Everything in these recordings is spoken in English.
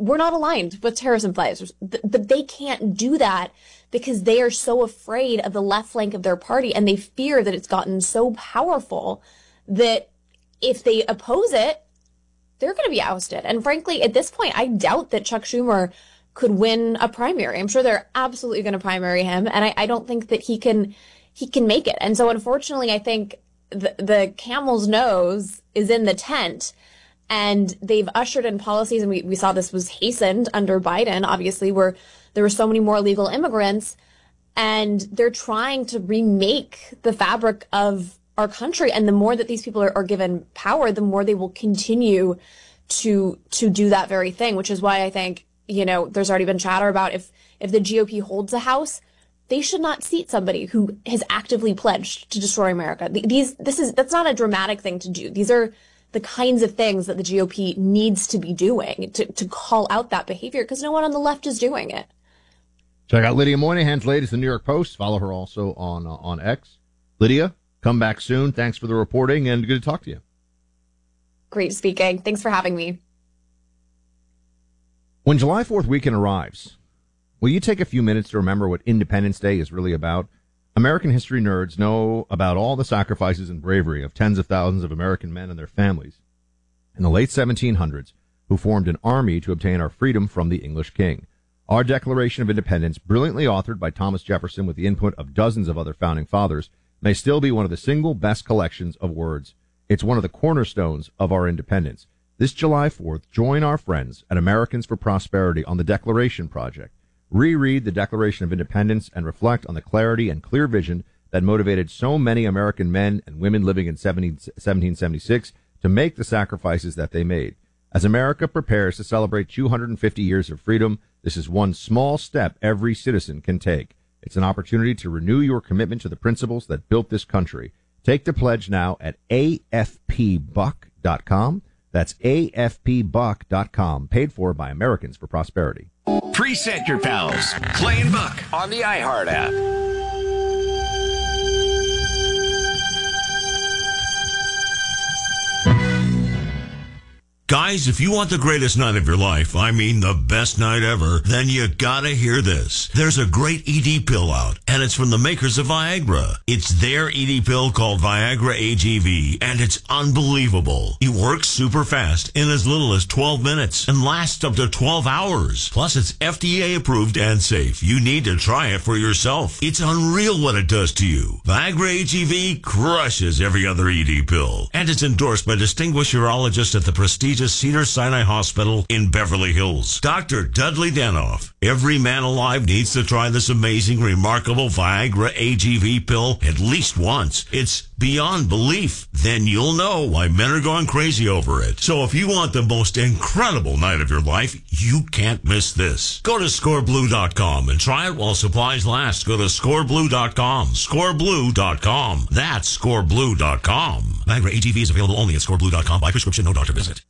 we're not aligned with terrorism flags. But they can't do that because they are so afraid of the left flank of their party, and they fear that it's gotten so powerful that if they oppose it, they're going to be ousted. And frankly, at this point, I doubt that Chuck Schumer could win a primary. I'm sure they're absolutely going to primary him, and I don't think that he can make it. And so unfortunately, I think the camel's nose is in the tent, and they've ushered in policies, and we saw this was hastened under Biden, obviously, where there were so many more illegal immigrants, and they're trying to remake the fabric of our country. And the more that these people are given power, the more they will continue to do that very thing, which is why I think, there's already been chatter about if the GOP holds a House, they should not seat somebody who has actively pledged to destroy America. That's not a dramatic thing to do. These are the kinds of things that the GOP needs to be doing to call out that behavior, because no one on the left is doing it. Check out Lydia Moynihan's latest in the New York Post. Follow her also on X. Lydia, come back soon. Thanks for the reporting, and good to talk to you. Great speaking. Thanks for having me. When July 4th weekend arrives, will you take a few minutes to remember what Independence Day is really about? American history nerds know about all the sacrifices and bravery of tens of thousands of American men and their families in the late 1700s who formed an army to obtain our freedom from the English king. Our Declaration of Independence, brilliantly authored by Thomas Jefferson with the input of dozens of other founding fathers, may still be one of the single best collections of words. It's one of the cornerstones of our independence. This July 4th, join our friends at Americans for Prosperity on the Declaration Project. Reread the Declaration of Independence and reflect on the clarity and clear vision that motivated so many American men and women living in 1776 to make the sacrifices that they made. As America prepares to celebrate 250 years of freedom, this is one small step every citizen can take. It's an opportunity to renew your commitment to the principles that built this country. Take the pledge now at afpbuck.com. That's afpbuck.com, paid for by Americans for Prosperity. Preset your pals. Playing Buck on the iHeart app. Guys, if you want the greatest night of your life, I mean the best night ever, then you gotta hear this. There's a great ED pill out, and it's from the makers of Viagra. It's their ED pill called Viagra AGV, and it's unbelievable. It works super fast in as little as 12 minutes and lasts up to 12 hours. Plus, it's FDA approved and safe. You need to try it for yourself. It's unreal what it does to you. Viagra AGV crushes every other ED pill, and it's endorsed by distinguished urologists at the prestigious Cedars-Sinai Hospital in Beverly Hills. Dr. Dudley Danoff. Every man alive needs to try this amazing, remarkable Viagra AGV pill at least once. It's beyond belief. Then you'll know why men are going crazy over it. So if you want the most incredible night of your life, you can't miss this. Go to scoreblue.com and try it while supplies last. Go to scoreblue.com. Scoreblue.com. That's scoreblue.com. Viagra AGV is available only at scoreblue.com by prescription, no doctor visit.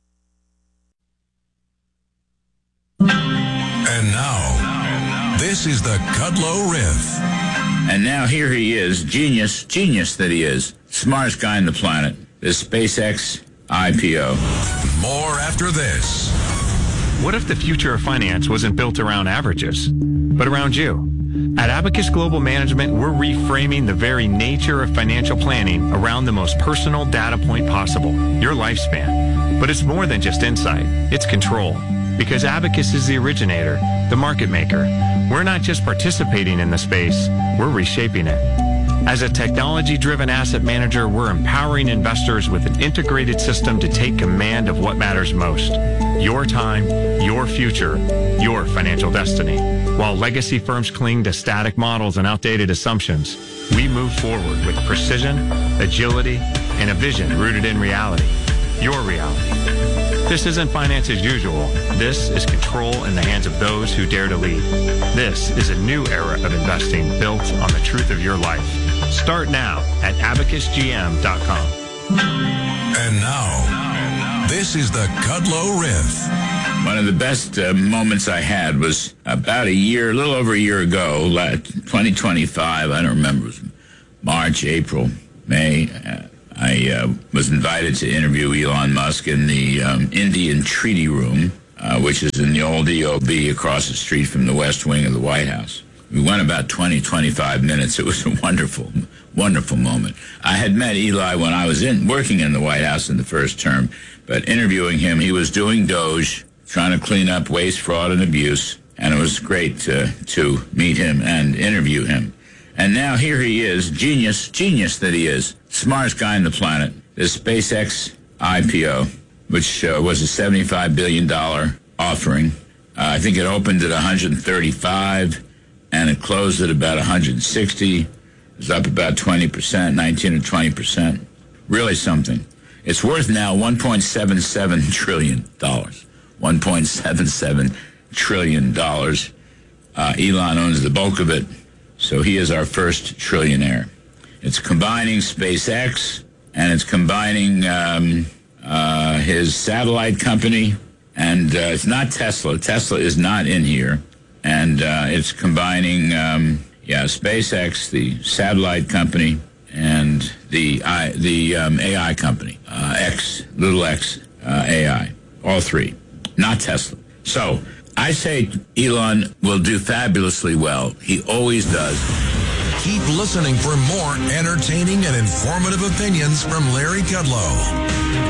And now, this is the Kudlow Riff. And now here he is, genius that he is, smartest guy on the planet, the SpaceX IPO. More after this. What if the future of finance wasn't built around averages, but around you? At Abacus Global Management, we're reframing the very nature of financial planning around the most personal data point possible, your lifespan. But it's more than just insight, it's control. Because Abacus is the originator, the market maker. We're not just participating in the space, we're reshaping it. As a technology-driven asset manager, we're empowering investors with an integrated system to take command of what matters most. Your time, your future, your financial destiny. While legacy firms cling to static models and outdated assumptions, we move forward with precision, agility, and a vision rooted in reality. Your reality. This isn't finance as usual. This is control in the hands of those who dare to lead. This is a new era of investing built on the truth of your life. Start now at abacusgm.com. And now, this is the Kudlow Riff. One of the best moments I had was about a little over a year ago, 2025, I don't remember, it was March, April, May. I was invited to interview Elon Musk in the Indian Treaty Room which is in the old EOB across the street from the west wing of the White House. We went about 20, 25 minutes. It was a wonderful, wonderful moment. I had met Eli when I was working in the White House in the first term, but interviewing him, he was doing DOGE, trying to clean up waste, fraud, and abuse, and it was great to meet him and interview him. And now here he is, genius that he is, smartest guy on the planet. This SpaceX IPO, which was a $75 billion offering. I think it opened at 135, and it closed at about 160. It was up about 20%, 19 or 20%. Really something. It's worth now $1.77 trillion. $1.77 trillion. Elon owns the bulk of it, so he is our first trillionaire. It's combining SpaceX, and it's combining his satellite company, and it's not Tesla. Tesla is not in here. And it's combining, SpaceX, the satellite company, and the AI company, little x AI, all three, not Tesla. So I say Elon will do fabulously well. He always does. Keep listening for more entertaining and informative opinions from Larry Kudlow.